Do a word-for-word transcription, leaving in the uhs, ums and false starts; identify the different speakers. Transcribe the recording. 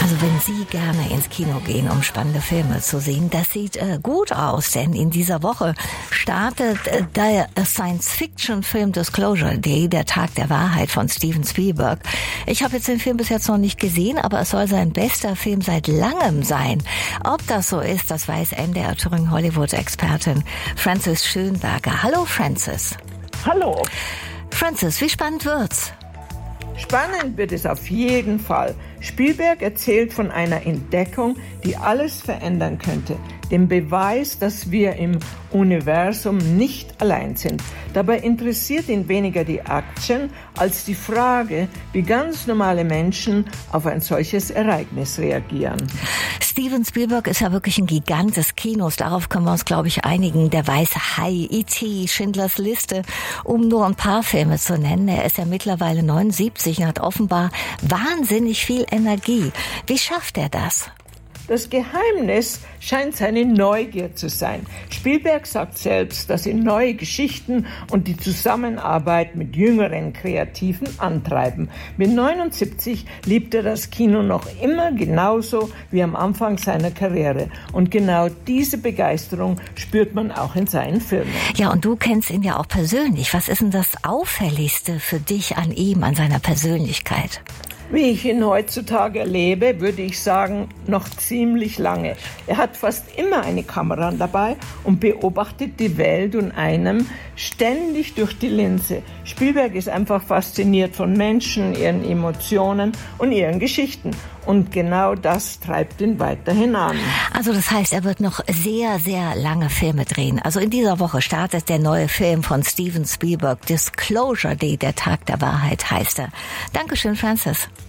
Speaker 1: Also wenn Sie gerne ins Kino gehen, um spannende Filme zu sehen, das sieht äh, gut aus, denn in dieser Woche startet äh, der Science-Fiction-Film Disclosure Day, der Tag der Wahrheit von Steven Spielberg. Ich habe jetzt den Film bis jetzt noch nicht gesehen, aber es soll sein bester Film seit langem sein. Ob das so ist, das weiß M D R Thüringen Hollywood-Expertin Frances Schönberger. Hallo Frances.
Speaker 2: Hallo.
Speaker 1: Frances, wie spannend wird's?
Speaker 2: Spannend wird es auf jeden Fall. Spielberg erzählt von einer Entdeckung, die alles verändern könnte. Dem Beweis, dass wir im Universum nicht allein sind. Dabei interessiert ihn weniger die Action als die Frage, wie ganz normale Menschen auf ein solches Ereignis reagieren.
Speaker 1: Steven Spielberg ist ja wirklich ein Gigant des Kinos. Darauf können wir uns, glaube ich, einigen. Der weiße Hai, E T, Schindlers Liste, um nur ein paar Filme zu nennen. Er ist ja mittlerweile neunundsiebzig und hat offenbar wahnsinnig viel Energie. Wie schafft er das?
Speaker 2: Das Geheimnis scheint seine Neugier zu sein. Spielberg sagt selbst, dass ihn neue Geschichten und die Zusammenarbeit mit jüngeren Kreativen antreiben. Mit neunundsiebzig liebt er das Kino noch immer genauso wie am Anfang seiner Karriere. Und genau diese Begeisterung spürt man auch in seinen Filmen.
Speaker 1: Ja, und du kennst ihn ja auch persönlich. Was ist denn das Auffälligste für dich an ihm, an seiner Persönlichkeit?
Speaker 2: Wie ich ihn heutzutage erlebe, würde ich sagen, noch ziemlich lange. Er hat fast immer eine Kamera dabei und beobachtet die Welt und einem ständig durch die Linse. Spielberg ist einfach fasziniert von Menschen, ihren Emotionen und ihren Geschichten. Und genau das treibt ihn weiterhin an.
Speaker 1: Also das heißt, er wird noch sehr, sehr lange Filme drehen. Also in dieser Woche startet der neue Film von Steven Spielberg. Disclosure Day, der Tag der Wahrheit heißt er. Dankeschön, Frances.